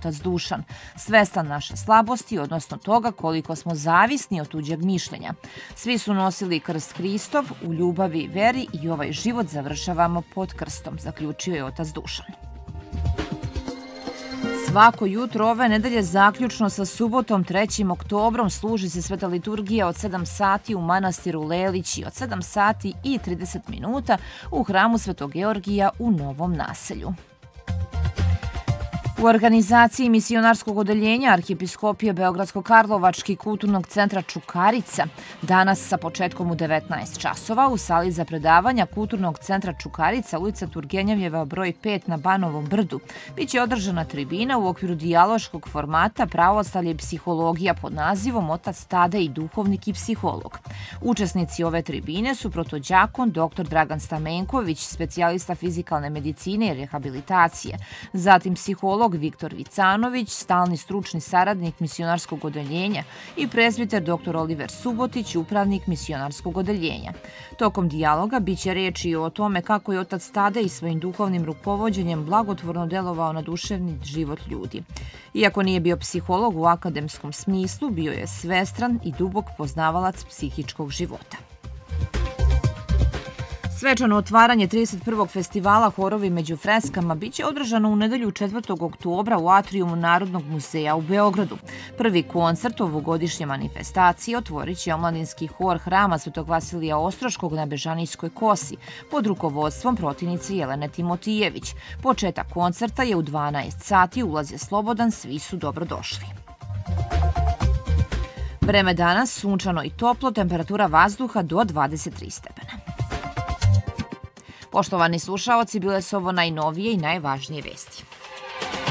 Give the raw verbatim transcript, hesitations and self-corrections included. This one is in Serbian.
otac Dušan, svestan naše slabosti, odnosno toga koliko smo zavisni od tuđeg mišljenja. Svi su nosili krst Hristov u ljubavi i veri i ovaj život završavamo pod krstom, zaključio je otac Dušan. Svako jutro ove nedelje zaključno sa subotom trećim oktobrom služi se sveta liturgija od sedam sati u manastiru Lelić i od sedam sati i trideset minuta u hramu Svetog Georgija u Novom Naselju. U organizaciji misionarskog odeljenja Arhijepiskopije Beogradsko-Karlovački kulturnog centra Čukarica danas sa početkom u devetnaest časova u sali za predavanja Kulturnog centra Čukarica, ulica Turgenjevljeva broj pet na Banovom brdu, biće održana tribina u okviru dijaloškog formata Pravoslavlje i psihologija pod nazivom Otac Tadej, duhovnik i psiholog. Učesnici ove tribine su protođakon dr Dragan Stamenković, specijalista fizikalne medicine i rehabilitacije, zatim psiholog Viktor Vicanović, stalni stručni saradnik misionarskog odeljenja i prezbiter dr Oliver Subotić, upravnik misionarskog odeljenja. Tokom dijaloga biće reči i o tome kako je otac Tadej svojim duhovnim rukovođenjem blagotvorno delovao na duševni život ljudi. Iako nije bio psiholog u akademskom smislu, bio je svestran i dubok poznavalac psihičkog života. Svečano otvaranje trideset prvog festivala Horovi među freskama biće održano u nedelju četvrtog oktobra u atrijumu Narodnog muzeja u Beogradu. Prvi koncert ovogodišnje manifestacije otvorit će omladinski hor hrama Svetog Vasilija Ostroškog na Bežanijskoj kosi pod rukovodstvom protivnice Jelene Timotijević. Početak koncerta je u dvanaest sati, ulaz je slobodan, svi su dobrodošli. Vreme danas sunčano i toplo, temperatura vazduha do dvadeset tri stepena. Poštovani slušaoci, bile su ovo najnovije i najvažnije vesti.